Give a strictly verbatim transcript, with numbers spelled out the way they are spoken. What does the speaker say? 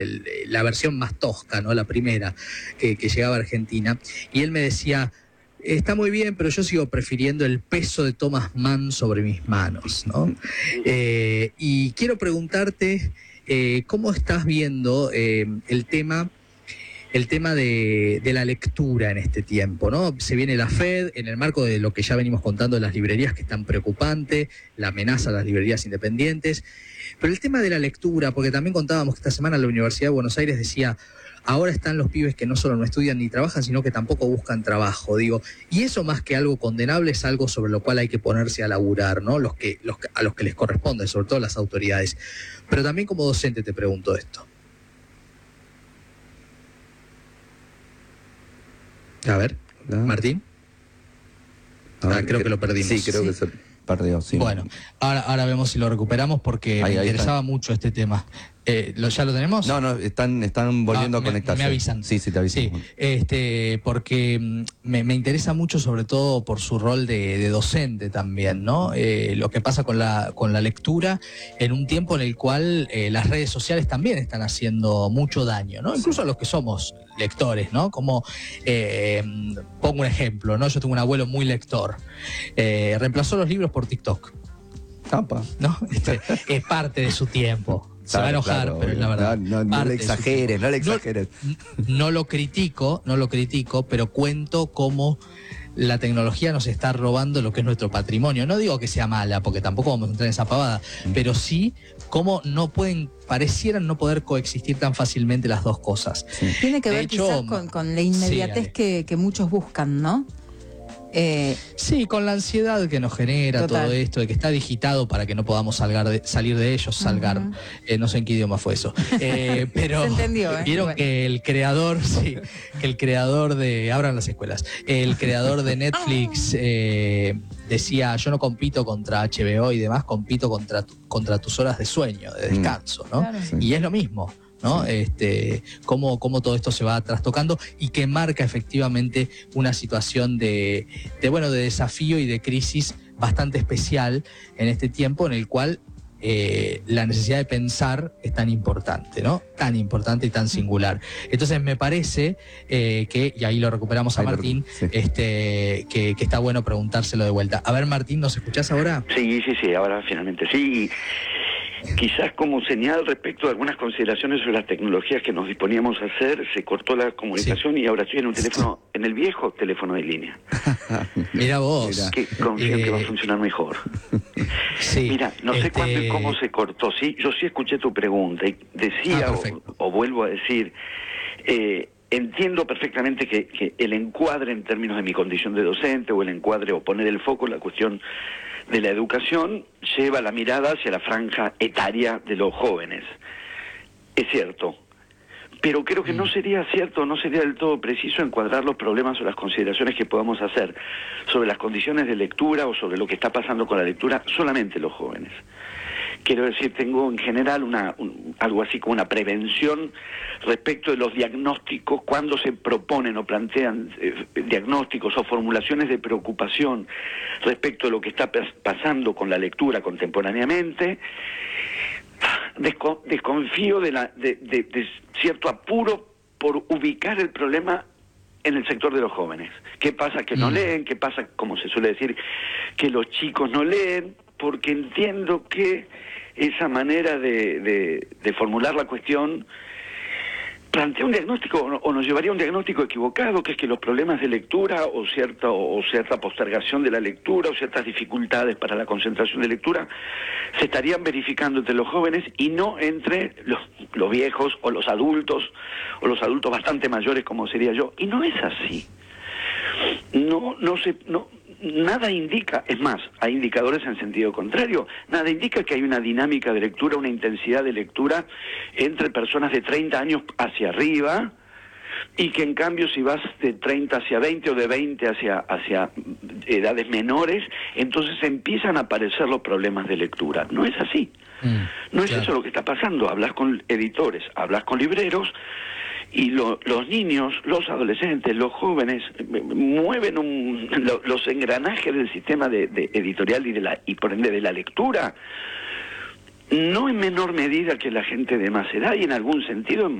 el, la versión más tosca, ¿no? La primera que, que llegaba a Argentina. Y él me decía, está muy bien, pero yo sigo prefiriendo el peso de Thomas Mann sobre mis manos, ¿no? Eh, y quiero preguntarte, eh, ¿cómo estás viendo eh, el tema... el tema de, de la lectura en este tiempo, ¿no? Se viene la FED, en el marco de lo que ya venimos contando de las librerías, que es tan preocupante, la amenaza a las librerías independientes, pero el tema de la lectura, porque también contábamos que esta semana la Universidad de Buenos Aires decía, ahora están los pibes que no solo no estudian ni trabajan, sino que tampoco buscan trabajo, digo, y eso más que algo condenable es algo sobre lo cual hay que ponerse a laburar, ¿no? Los que, los, a los que les corresponde, sobre todo las autoridades. Pero también como docente te pregunto esto. A ver, Martín. A ver, ah, creo que, que lo perdimos. Sí, creo sí. que se perdió, sí. Bueno, ahora, ahora vemos si lo recuperamos porque ahí, me interesaba está. mucho este tema. Eh, ¿lo, ¿Ya lo tenemos? No, no, están, están volviendo ah, a conectarse. Me avisan. Sí, sí, te avisan. Sí, este, porque me, me interesa mucho, sobre todo por su rol de, de docente también, ¿no? Eh, lo que pasa con la, con la lectura en un tiempo en el cual eh, las redes sociales también están haciendo mucho daño, ¿no? Incluso a los que somos lectores, ¿no? Como, eh, pongo un ejemplo, ¿no? Yo tengo un abuelo muy lector. Eh, reemplazó los libros por TikTok. Tapa. ¿No? Este, es parte de su tiempo. Se claro, va a enojar, claro, pero es la verdad. No, no, no le exageres, no le exageres. No, no lo critico, no lo critico, pero cuento cómo la tecnología nos está robando lo que es nuestro patrimonio. No digo que sea mala, porque tampoco vamos a entrar en esa pavada, mm. pero sí cómo no pueden, parecieran no poder coexistir tan fácilmente las dos cosas. Sí. Tiene que de ver hecho, quizás con, con la inmediatez sí, que, que muchos buscan, ¿no? Eh, sí, con la ansiedad que nos genera total. Todo esto, de que está digitado para que no podamos salgar de, salir de ellos, salgar, uh-huh. eh, no sé en qué idioma fue eso, eh, pero se entendió, ¿eh? Vieron bueno. que el creador, sí, que el creador de, abran las escuelas, el creador de Netflix eh, decía, yo no compito contra H B O y demás, compito contra, contra tus horas de sueño, de descanso, ¿no? Claro. Sí. Y es lo mismo. ¿no? Sí. Este, cómo, cómo todo esto se va trastocando y que marca efectivamente una situación de, de, bueno, de desafío y de crisis bastante especial en este tiempo en el cual eh, la necesidad de pensar es tan importante, ¿no? Tan importante y tan singular. Entonces me parece eh, que, y ahí lo recuperamos a Martín, sí. este, que, que está bueno preguntárselo de vuelta. A ver, Martín, ¿nos escuchás ahora? Sí, sí, sí, ahora finalmente sí. Quizás como señal respecto a algunas consideraciones sobre las tecnologías que nos disponíamos a hacer, se cortó la comunicación sí. y ahora estoy en un teléfono, en el viejo teléfono de línea. Mira vos. Que confío eh... que va a funcionar mejor. Sí. Mira, no este... sé cuándo y cómo se cortó. Sí, yo sí escuché tu pregunta y decía, ah, o, o vuelvo a decir, eh, entiendo perfectamente que, que el encuadre en términos de mi condición de docente o el encuadre o poner el foco en la cuestión de la educación lleva la mirada hacia la franja etaria de los jóvenes. Es cierto, pero creo que no sería cierto, no sería del todo preciso encuadrar los problemas o las consideraciones que podamos hacer sobre las condiciones de lectura o sobre lo que está pasando con la lectura solamente los jóvenes. Quiero decir, tengo en general una un, algo así como una prevención respecto de los diagnósticos, cuando se proponen o plantean eh, diagnósticos o formulaciones de preocupación respecto de lo que está pasando con la lectura contemporáneamente. Desco desconfío de, la, de, de, de cierto apuro por ubicar el problema en el sector de los jóvenes. ¿Qué pasa? Que no leen, ¿qué pasa? Como se suele decir, que los chicos no leen, porque entiendo que esa manera de, de, de formular la cuestión plantea un diagnóstico o nos llevaría a un diagnóstico equivocado, que es que los problemas de lectura o cierta, o cierta postergación de la lectura o ciertas dificultades para la concentración de lectura se estarían verificando entre los jóvenes y no entre los, los viejos o los adultos o los adultos bastante mayores como sería yo. Y no es así. No, no se... No, Nada indica, es más, hay indicadores en sentido contrario, nada indica que hay una dinámica de lectura, una intensidad de lectura entre personas de treinta años hacia arriba, y que en cambio si vas de treinta hacia veinte o de veinte hacia, hacia edades menores, entonces empiezan a aparecer los problemas de lectura. No es así. Mm, no es claro. Eso lo que está pasando. Hablas con editores, hablas con libreros, y lo, los niños, los adolescentes, los jóvenes mueven un, lo, los engranajes del sistema de, de editorial y de la y por ende de la lectura no en menor medida que la gente de más edad y en algún sentido en